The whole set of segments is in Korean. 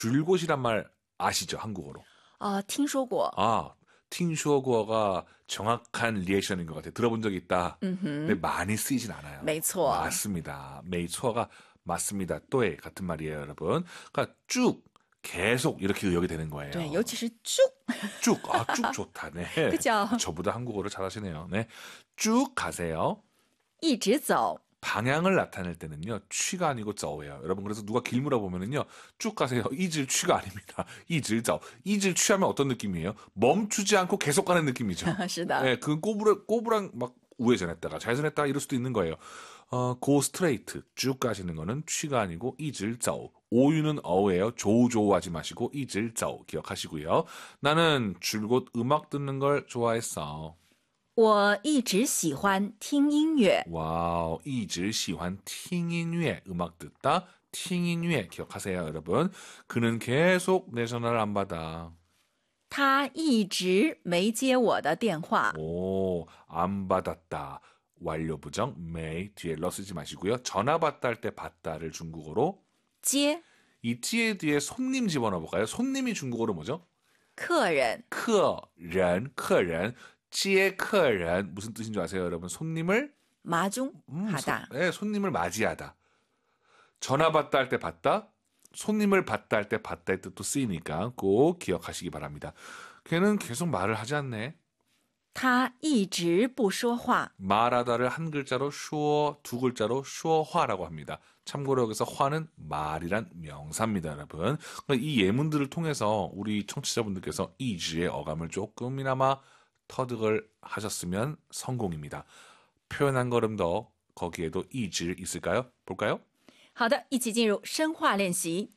줄곳이란 말 아시죠? 한국어로. 听说过. 아, 팅쇼거가 정확한 리액션인 것 같아요. 들어본 적이 있다. 근데 많이 쓰이진 않아요. 没错. 맞습니다. 메이초가 맞습니다. 또에 같은 말이에요, 여러분. 그러니까 쭉 계속 이렇게 의역이 되는 거예요. 对，尤其是쭉. 쭉, 쭉 좋다. 네. 그죠? 저보다 한국어를 잘하시네요. 네. 쭉 가세요. 一直走. 방향을 나타낼 때는요, 취가 아니고 저예요. 여러분, 그래서 누가 길 물어보면은요, 쭉 가세요. 이질 취가 아닙니다. 이질 저. 이질 취하면 어떤 느낌이에요? 멈추지 않고 계속 가는 느낌이죠. 是的. 네, 그건 꼬부랑 막 우회전했다가 좌회전했다가 이럴 수도 있는 거예요. go straight. 쭉 가시는 거는 취가 아니고 이질 저. 오유는 어예요. 조우조우하지 마시고 이질 저. 기억하시고요. 나는 줄곧 음악 듣는 걸 좋아했어. 我一直喜欢听音乐. 와우, 一直喜欢听音乐, 음악 듣다, 听音乐, 기억하세요, 여러분. 그는 계속 내 전화를 안 받아. 他一直没接我的电话. 오, 안 받았다. 완료 부정, may, 뒤에 러 쓰지 마시고요. 전화 받다 할 때 받다를 중국어로 接. 이 찌에 뒤에 손님 집어넣어 볼까요? 손님이 중국어로 뭐죠? 客人. 客人, 接客人 무슨 뜻인 줄 아세요, 여러분? 손님을 마중하다. 네, 손님을 맞이하다. 전화 받다 할 때 받다, 손님을 받다 할 때 받다의 뜻도 쓰이니까 꼭 기억하시기 바랍니다. 걔는 계속 말을 하지 않네. 他一直不说话. 말하다를 한 글자로 슈어, 두 글자로 슈어화라고 합니다. 참고로 여기서 화는 말이란 명사입니다, 여러분. 이 예문들을 통해서 우리 청취자분들께서 이지의 어감을 조금이나마 터득을 하셨으면 성공입니다. 표현한 걸음 더 거기에도 이질 있을까요? 볼까요? 好的，一起进入深化练习.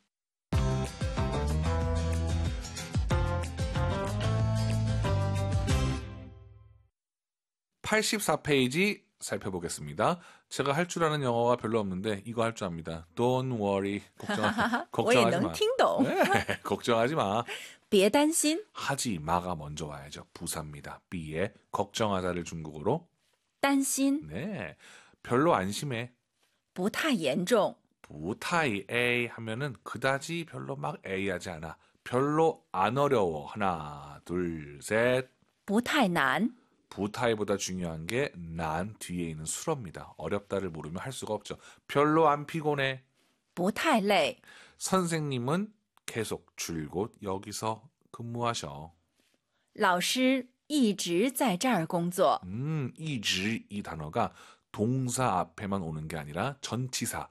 (84페이지) 살펴보겠습니다. 제가 할 줄 아는 영어가 별로 없는데 이거 할 줄 압니다. Don't worry. 걱정하지 마. 听懂. 네, 걱정하지 마. 别担心. 하지 마가 먼저 와야죠. 부사입니다. B에 걱정하다를 중국어로 担心. 네, 별로 안심해. 不太严重. 부타이 A 하면은 그다지 별로 막 A하지 않아. 별로 안 어려워. 하나, 둘, 셋. 不太难. 부타이보다 중요한 게 난 뒤에 있는 수로입니다. 어렵다를 모르면 할 수가 없죠. 별로 안 피곤해. 不太累. 선생님은 계속 줄곧 여기서 근무하셔. 老师一直在这儿工作. 이지 이 단어가 동사 앞에만 오는 게 아니라 전치사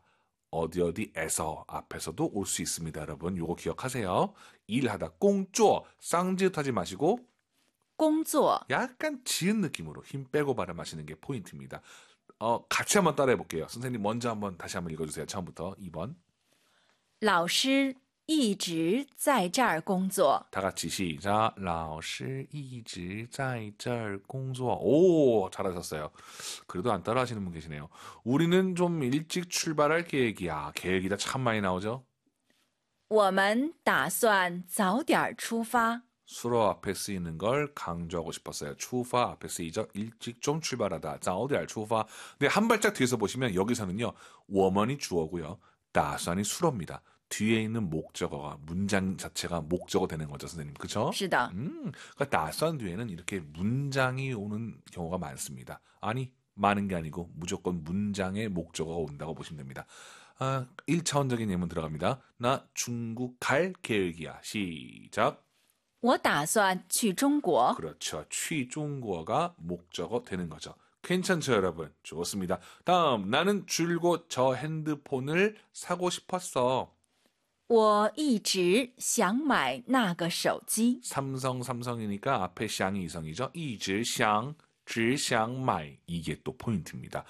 어디에서 앞에서도 올 수 있습니다. 여러분 요거 기억하세요. 일하다 꽁쪼 쌍지읒 하지 마시고 工作. 약간 지은 느낌으로 힘 빼고 발음하시는 게 포인트입니다. 같이 한번 따라해 볼게요. 선생님 먼저 한번 다시 한번 읽어주세요. 처음부터 2번. 老师一直在这儿工作. 다 같이 시작. 老师一直在这儿工作. 오, 잘하셨어요. 그래도 안 따라하시는 분 계시네요. 우리는 좀 일찍 출발할 계획이야. 계획이다 참 많이 나오죠. 我们打算早点出发. 수로 앞에 쓰이는 걸 강조하고 싶었어요. 추파 앞에 쓰이죠. 일찍 좀 출발하다. 早点 出发. 근데 한 발짝 뒤에서 보시면 여기서는요. 워먼이 주어고요. 다산이 수로입니다. 뒤에 있는 목적어가 문장 자체가 목적어 되는 거죠, 선생님. 그렇죠? 是的. 그러니까 다산 뒤에는 이렇게 문장이 오는 경우가 많습니다. 아니, 많은 게 아니고 무조건 문장의 목적어가 온다고 보시면 됩니다. 1차원적인 예문 들어갑니다. 나 중국 갈 계획이야. 시작. 我打算去中国. 그렇죠. 취중국어가 목적어 되는 거죠. 괜찮죠, 여러분? 좋습니다. 다음, 나는 줄곧 저 핸드폰을 사고 싶었어. 我一直想买那个手机. 삼성이니까 앞에 샹이 이성이죠. 一直想, 只想买. 이게 또 포인트입니다.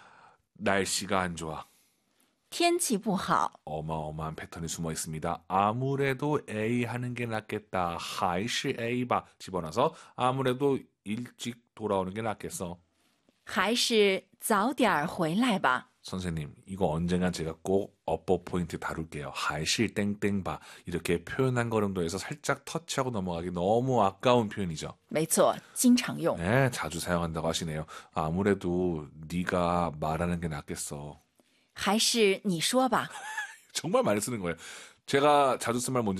날씨가 안 좋아. 天气不好. 어마어마한 패턴이 숨어 있습니다. 아무래도 A 하는 게 낫겠다. 还是A 봐. 집어넣어서 아무래도 일찍 돌아오는 게 낫겠어. 还是早点回来吧. 선생님, 이거 언젠간 제가 꼭 어법 포인트 다룰게요. 还是 땡땡 봐. 이렇게 표현한 걸음도에서 살짝 터치하고 넘어가기 너무 아까운 표현이죠. 没错，经常用. 네, 자주 사용한다고 하시네요. 아무래도 네가 말하는 게 낫겠어. 还是你说吧. 정말 많이 쓰는 거예요. 제가 자주 쓴 말 뭔지